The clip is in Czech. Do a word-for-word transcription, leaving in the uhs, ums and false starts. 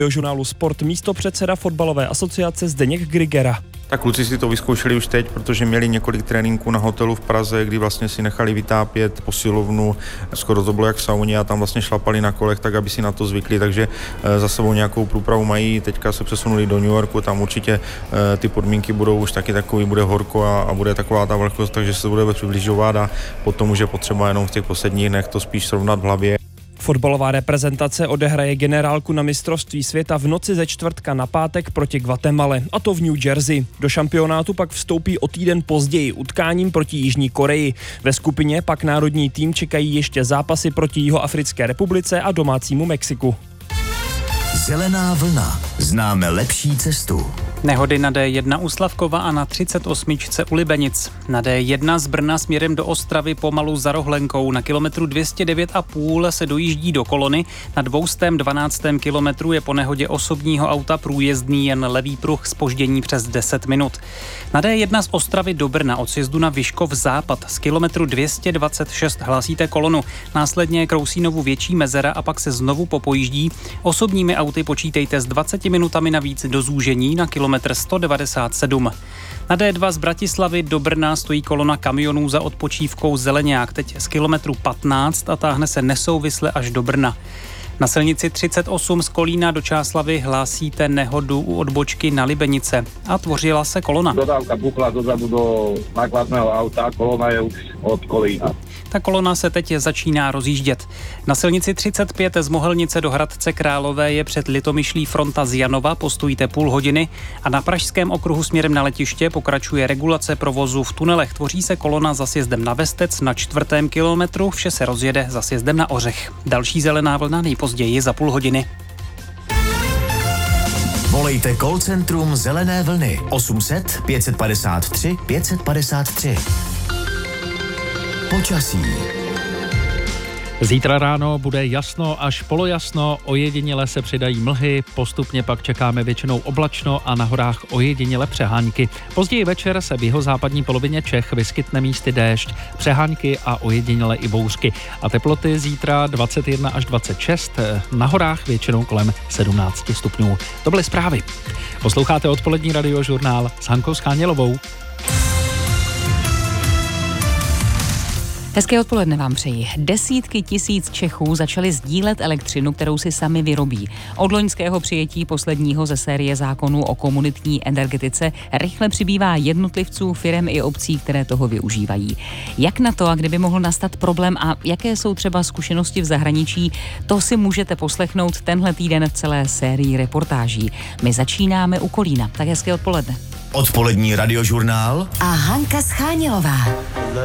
Radiožurnálu Sport místopředseda fotbalové asociace Zdeněk Grigera. Tak kluci si to vyzkoušeli už teď, protože měli několik tréninků na hotelu v Praze, kdy vlastně si nechali vytápět posilovnu, skoro to bylo jak v sauně a tam vlastně šlapali na kolech, tak aby si na to zvykli, takže za sebou nějakou průpravu mají, teďka se přesunuli do New Yorku, tam určitě ty podmínky budou už taky takový, bude horko a, a bude taková ta vlhkost, takže se bude přibližovat a potom už je potřeba jenom v těch posledních dnech to spíš srovnat v hlavě. Fotbalová reprezentace odehraje generálku na mistrovství světa v noci ze čtvrtka na pátek proti Guatemale, a to v New Jersey. Do šampionátu pak vstoupí o týden později utkáním proti Jižní Koreji. Ve skupině pak národní tým čekají ještě zápasy proti Jihoafrické republice a domácímu Mexiku. Zelená vlna. Známe lepší cestu. Nehody na D jedna u Slavkova a na třicet osm u Libenic. Na D jedna z Brna směrem do Ostravy pomalu za Rohlenkou. Na kilometru dvě stě devět a půl se dojíždí do kolony. Na dvě stě dvanáct kilometru je po nehodě osobního auta průjezdný jen levý pruh, zpoždění přes deset minut. Na D jedna z Ostravy do Brna od sjezdu na Vyškov západ z kilometru dvě stě dvacet šest hlásíte kolonu. Následně Krousínovu větší mezera a pak se znovu popojíždí. Osobními auty počítejte s dvaceti minutami navíc do zúžení na kilometr sto devadesát sedm. Na D dva z Bratislavy do Brna stojí kolona kamionů za odpočívkou Zeleňák, teď z kilometru patnáct a táhne se nesouvisle až do Brna. Na silnici třicet osm z Kolína do Čáslavy hlásíte nehodu u odbočky na Libenice a tvořila se kolona. Dodávka bukla dozadu do nákladného auta, kolona je už od Kolína. Ta kolona se teď začíná rozjíždět. Na silnici třicet pět z Mohelnice do Hradce Králové je před Litomyšlí fronta z Janova, postojíte půl hodiny a na Pražském okruhu směrem na letiště pokračuje regulace provozu v tunelech. Tvoří se kolona za sjezdem na Vestec na čtvrtém kilometru, vše se rozjede za sjezdem na Ořech. Další zelená vlna nejpozději za půl hodiny. Volejte call centrum Zelené vlny osm set pět padesát tři pět padesát tři. Počasí. Zítra ráno bude jasno až polojasno, ojediněle se přidají mlhy, postupně pak čekáme většinou oblačno a na horách ojediněle přehánky. Později večer se v jihozápadní polovině Čech vyskytne místy déšť, přehánky a ojediněle i bouřky. A teploty zítra dvacet jedna až dvacet šest, na horách většinou kolem sedmnáct stupňů. To byly zprávy. Posloucháte odpolední radiožurnál s Hankou Schánělovou. Hezké odpoledne vám přeji. Desítky tisíc Čechů začali sdílet elektřinu, kterou si sami vyrobí. Od loňského přijetí posledního ze série zákonů o komunitní energetice rychle přibývá jednotlivců, firem i obcí, které toho využívají. Jak na to a kdyby mohl nastat problém a jaké jsou třeba zkušenosti v zahraničí, to si můžete poslechnout tenhle týden v celé sérii reportáží. My začínáme u Kolína. Tak hezké odpoledne. Odpolední radiožurnál a Hanka Schánělová.